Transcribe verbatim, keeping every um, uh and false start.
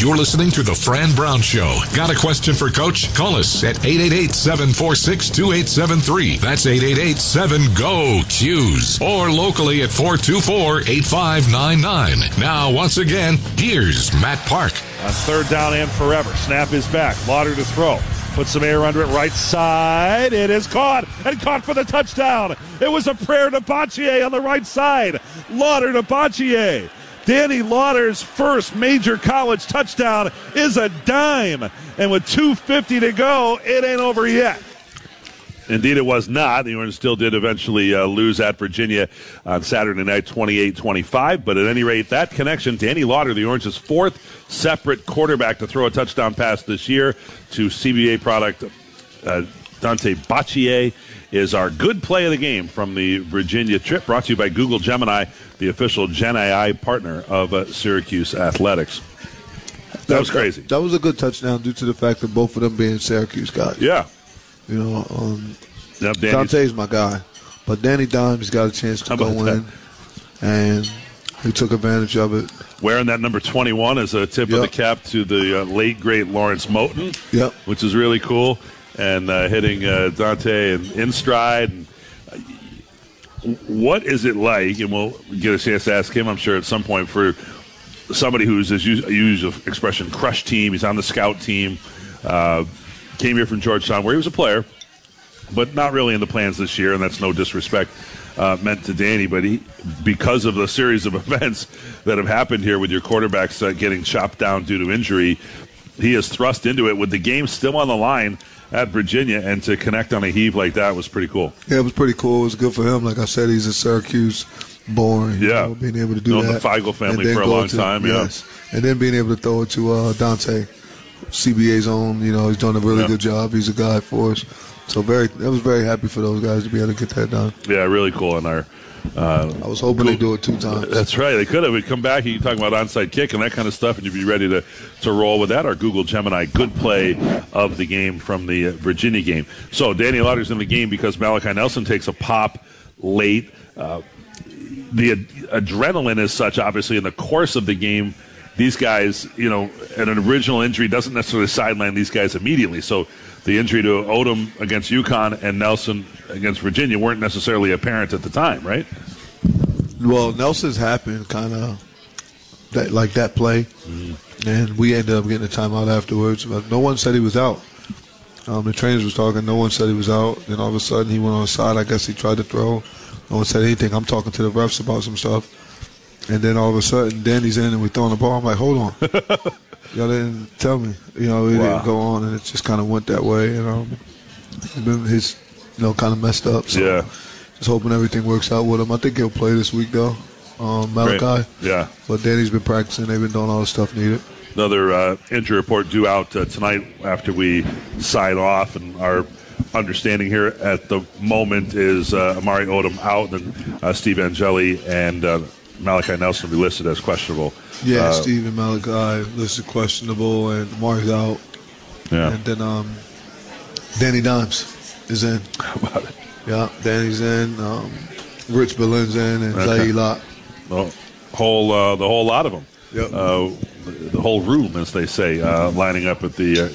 You're listening to The Fran Brown Show. Got a question for Coach? Call us at eight eight eight, seven four six, two eight seven three. That's eight eight eight, seven, G O, C U S. Or locally at four two four, eight five nine nine. Now, once again, here's Matt Park. On third down and forever. Snap is back. Lauder to throw. Put some air under it. Right side. It is caught. And caught for the touchdown. It was a prayer to Bachie on the right side. Lauder to Bachie. Danny Lauder's first major college touchdown is a dime. And with two fifty to go, it ain't over yet. Indeed, it was not. The Orange still did eventually uh, lose at Virginia on Saturday night, twenty-eight twenty-five. But at any rate, that connection, Danny Lauder, the Orange's fourth separate quarterback to throw a touchdown pass this year to C B A product uh, Dante Bachie, is our good play of the game from the Virginia trip, brought to you by Google Gemini, the official Gen A I partner of uh, Syracuse Athletics. That, that was crazy. That, that was a good touchdown due to the fact that both of them being Syracuse guys. Yeah. You know, um, yep, Dante's my guy. But Danny Dimes got a chance to go in, and he took advantage of it. Wearing that number twenty-one as a tip yep. of the cap to the uh, late, great Lawrence Moten, yep. which is really cool. And uh, hitting uh, Dante in, in stride. And, uh, what is it like, and we'll get a chance to ask him, I'm sure, at some point, for somebody who's, as you use the expression, crush team. He's on the scout team. Uh, came here from Georgetown, where he was a player, but not really in the plans this year, and that's no disrespect uh, meant to Danny. But he, because of the series of events that have happened here with your quarterbacks uh, getting chopped down due to injury, he has thrust into it with the game still on the line at Virginia, and to connect on a heave like that was pretty cool. Yeah, it was pretty cool. It was good for him. Like I said, he's a Syracuse born. Yeah. Know, being able to do Known that. the Feigl family for a long to, time. Yes. Yeah. And then being able to throw it to uh, Dante, C B A's own. You know, he's done a really yeah. good job. He's a guy for us. So very, I was very happy for those guys to be able to get that done. Yeah, really cool. And our, uh, I was hoping they'd do it two times. That's right. They could have. We'd come back, you talk about onside kick and that kind of stuff, and you'd be ready to, to roll with that. Our Google Gemini good play of the game from the uh, Virginia game. So Danny Lauder's in the game because Malachi Nelson takes a pop late. Uh, the ad- adrenaline is such, obviously, in the course of the game. These guys, you know, an original injury doesn't necessarily sideline these guys immediately. So the injury to Odom against UConn and Nelson against Virginia weren't necessarily apparent at the time, right? Well, Nelson's happened kind of that like that play, mm-hmm. and we ended up getting a timeout afterwards. But no one said he was out. Um, the trainers was talking. No one said he was out. Then all of a sudden he went on the side. I guess he tried to throw. No one said anything. I'm talking to the refs about some stuff. And then all of a sudden, Danny's in and we're throwing the ball. I'm like, hold on. Y'all didn't tell me. You know, it wow. didn't go on, and it just kind of went that way. And um, his, you know, kind of messed up. So yeah. Just hoping everything works out with him. I think he'll play this week, though, um, Malachi. Great. Yeah. But Danny's been practicing. They've been doing all the stuff needed. Another uh, injury report due out uh, tonight after we sign off, and our understanding here at the moment is uh, Amari Odom out, and uh, Steve Angeli and uh, Malachi Nelson will be listed as questionable. Yeah, uh, Steve and Malachi listed questionable, and Amari's out. Yeah. And then um, Danny Dimes is in. How about it? Yeah, Danny's in. Um, Rich Berlin's in, and okay. Zay Lott. The whole, uh, the whole lot of them. Yep. Uh, the whole room, as they say, uh, lining up at the uh,